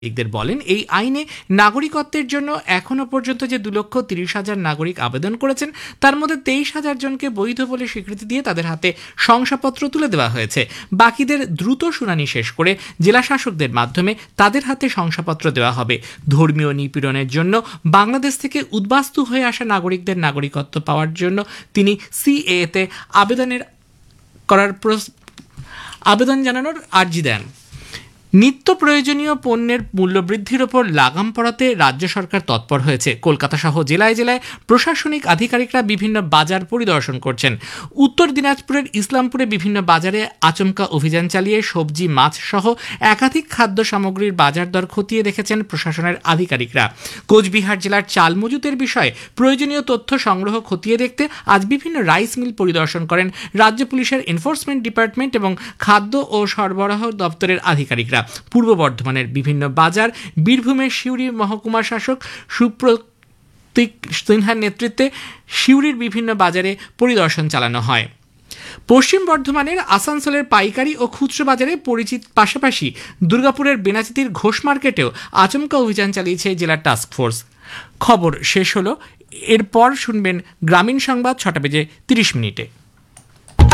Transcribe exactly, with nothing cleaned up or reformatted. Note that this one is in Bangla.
সাংবাদিকদের বলেন, এই আইনে নাগরিকত্বের জন্য এখনো পর্যন্ত যে দু লক্ষ তিরিশ হাজার নাগরিক আবেদন করেছেন তার মধ্যে তেইশ হাজার জনকে বৈধ বলে স্বীকৃতি দিয়ে তাদের হাতে শংসাপত্র তুলে দেওয়া হয়েছে। বাকিদের দ্রুত শুনানি শেষ করে জেলা শাসকদের মাধ্যমে তাদের হাতে শংসাপত্র দেওয়া হবে। ধর্মীয় নিপীড়নের জন্য বাংলাদেশ থেকে উদ্বাস্তু হয়ে আসা নাগরিকদের নাগরিকত্ব পাওয়ার জন্য তিনি সিএএতে আবেদনের করার আবেদন জানানোর আর্জি দেন। নিত্য প্রয়োজনীয় পণ্যের মূল্যবৃদ্ধির ওপর লাগাম পড়াতে রাজ্য সরকার তৎপর হয়েছে। কলকাতা সহ জেলায় জেলায় প্রশাসনিক আধিকারিকরা বিভিন্ন বাজার পরিদর্শন করছেন। উত্তর দিনাজপুরের ইসলামপুরে বিভিন্ন বাজারে আচমকা অভিযান চালিয়ে সবজি, মাছ সহ একাধিক খাদ্য সামগ্রীর বাজার দর খতিয়ে দেখেছেন প্রশাসনের আধিকারিকরা। কোচবিহার জেলার চাল মজুতের বিষয়ে প্রয়োজনীয় তথ্য সংগ্রহ খতিয়ে দেখতে আজ বিভিন্ন রাইস মিল পরিদর্শন করেন রাজ্য পুলিশের এনফোর্সমেন্ট ডিপার্টমেন্ট এবং খাদ্য ও সরবরাহ দপ্তরের আধিকারিকরা। পূর্ব বর্ধমানের বিভিন্ন বাজার, বীরভূমের সিউড়ি মহকুমা শাসক সুপ্রতীক সিনহার নেতৃত্বে সিউড়ির বিভিন্ন বাজারে পরিদর্শন চালানো হয়। পশ্চিম বর্ধমানের আসানসোলের পাইকারি ও খুচরো বাজারে পরিচিত পাশাপাশি দুর্গাপুরের বেনাচিতির ঘোষ মার্কেটেও আচমকা অভিযান চালিয়েছে জেলার টাস্কফোর্স। খবর শেষ হলো। এরপর শুনবেন গ্রামীণ সংবাদ ছটা বেজে তিরিশ মিনিটে।